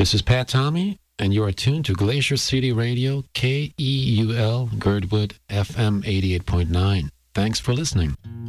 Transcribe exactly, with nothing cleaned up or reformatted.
This is Pat Tommy, and you are tuned to Glacier City Radio, K E U L, Girdwood, F M eighty-eight point nine. Thanks for listening.